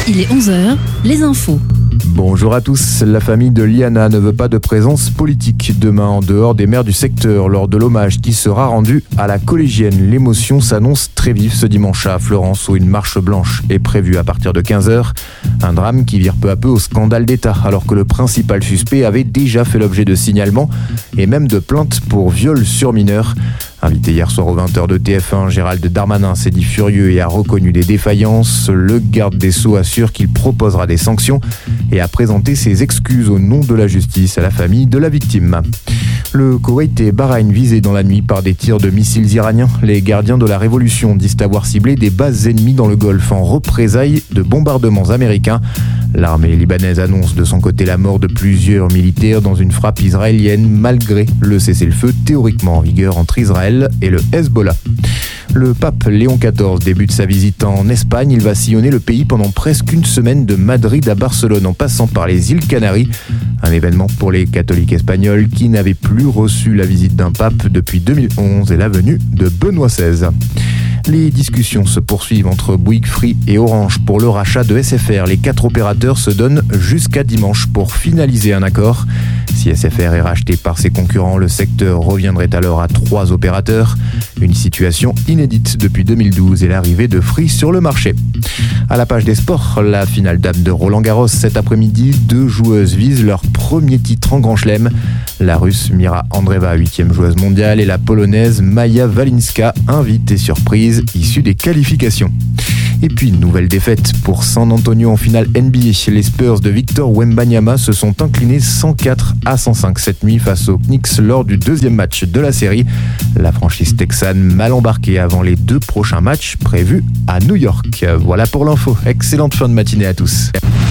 Il est 11h, les infos. Bonjour à tous. La famille de Liana ne veut pas de présence politique demain en dehors des maires du secteur lors de l'hommage qui sera rendu à la collégienne. L'émotion s'annonce très vive ce dimanche à Florence où une marche blanche est prévue à partir de 15h. Un drame qui vire peu à peu au scandale d'État alors que le principal suspect avait déjà fait l'objet de signalements et même de plaintes pour viol sur mineur. Invité hier soir aux 20h de TF1, Gérald Darmanin s'est dit furieux et a reconnu des défaillances. Le garde des Sceaux assure qu'il proposera des sanctions et a présenté ses excuses au nom de la justice à la famille de la victime. Le Koweït et Bahreïn visés dans la nuit par des tirs de missiles iraniens. Les gardiens de la révolution disent avoir ciblé des bases ennemies dans le Golfe en représailles de bombardements américains. L'armée libanaise annonce de son côté la mort de plusieurs militaires dans une frappe israélienne malgré le cessez-le-feu théoriquement en vigueur entre Israël et le Hezbollah. Le pape Léon XIV débute sa visite en Espagne. Il va sillonner le pays pendant presque une semaine de Madrid à Barcelone en passant par les îles Canaries. Un événement pour les catholiques espagnols qui n'avaient plus reçu la visite d'un pape depuis 2011 et la venue de Benoît XVI. Les discussions se poursuivent entre Bouygues Free et Orange pour le rachat de SFR. Les 4 opérateurs se donnent jusqu'à dimanche pour finaliser un accord. Si SFR est racheté par ses concurrents, le secteur reviendrait alors à 3 opérateurs. Une situation inédite depuis 2012 et l'arrivée de Free sur le marché. À la page des sports, la finale dame de Roland-Garros cet après-midi. 2 joueuses visent leur premier titre en Grand Chelem. La Russe Mira Andreeva, 8e joueuse mondiale, et la Polonaise Maja Walinska, invitée surprise, issue des qualifications. Et puis, nouvelle défaite pour San Antonio en finale NBA. Les Spurs de Victor Wembanyama se sont inclinés 104-105 cette nuit face aux Knicks lors du 2e match de la série. La franchise texane mal embarquée avant les 2 prochains matchs prévus à New York. Voilà pour l'info. Excellente fin de matinée à tous.